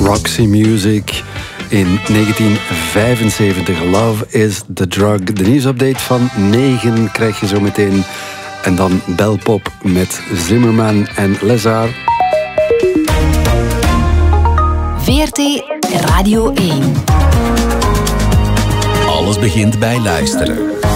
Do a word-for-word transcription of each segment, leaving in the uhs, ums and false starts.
Roxy Music in negentien vijfenzeventig. Love is the drug. De nieuwsupdate van negen krijg je zo meteen. En dan Belpop met Zimmerman en Lézard. V R T Radio één. Alles begint bij luisteren.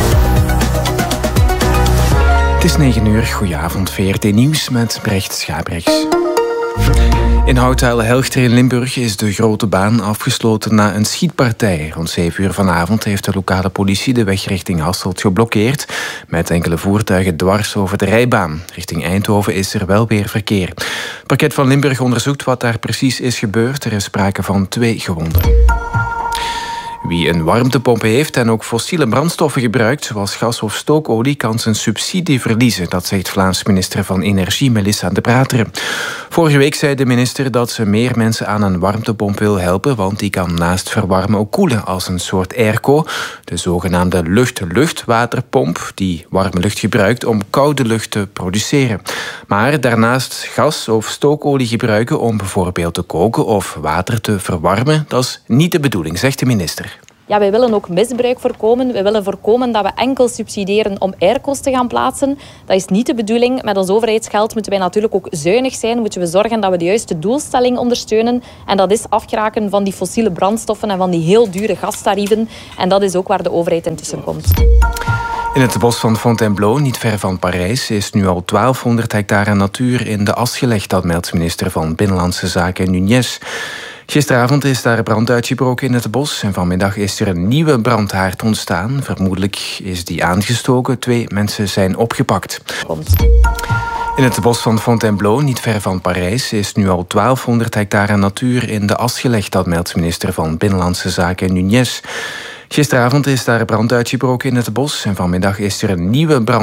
Het is negen uur. Goedenavond, V R T Nieuws met Brecht Schaprechts. In Houthalen-Helchter in Limburg is de Grote Baan afgesloten na een schietpartij. Rond zeven uur vanavond heeft de lokale politie de weg richting Hasselt geblokkeerd, met enkele voertuigen dwars over de rijbaan. Richting Eindhoven is er wel weer verkeer. Het parket van Limburg onderzoekt wat daar precies is gebeurd. Er is sprake van twee gewonden. Wie een warmtepomp heeft en ook fossiele brandstoffen gebruikt, zoals gas of stookolie, kan zijn subsidie verliezen. Dat zegt Vlaams minister van Energie Melissa De Brateren. Vorige week zei de minister dat ze meer mensen aan een warmtepomp wil helpen, want die kan naast verwarmen ook koelen als een soort airco. De zogenaamde lucht-lucht-waterpomp, die warme lucht gebruikt om koude lucht te produceren. Maar daarnaast gas of stookolie gebruiken om bijvoorbeeld te koken of water te verwarmen, dat is niet de bedoeling, zegt de minister. Ja, wij willen ook misbruik voorkomen. We willen voorkomen dat we enkel subsidiëren om airco's te gaan plaatsen. Dat is niet de bedoeling. Met ons overheidsgeld moeten wij natuurlijk ook zuinig zijn. Moeten we zorgen dat we de juiste doelstelling ondersteunen. En dat is afgeraken van die fossiele brandstoffen en van die heel dure gastarieven. En dat is ook waar de overheid intussen komt. In het bos van Fontainebleau, niet ver van Parijs, is nu al twaalfhonderd hectare natuur in de as gelegd. Dat meldt minister van Binnenlandse Zaken Nunez. Gisteravond is daar brand uitgebroken in het bos en vanmiddag is er een nieuwe brandhaard ontstaan. Vermoedelijk is die aangestoken. Twee mensen zijn opgepakt. In het bos van Fontainebleau, niet ver van Parijs, is nu al twaalfhonderd hectare natuur in de as gelegd. Dat meldt minister van Binnenlandse Zaken Nunez. Gisteravond is daar brand uitgebroken in het bos en vanmiddag is er een nieuwe brand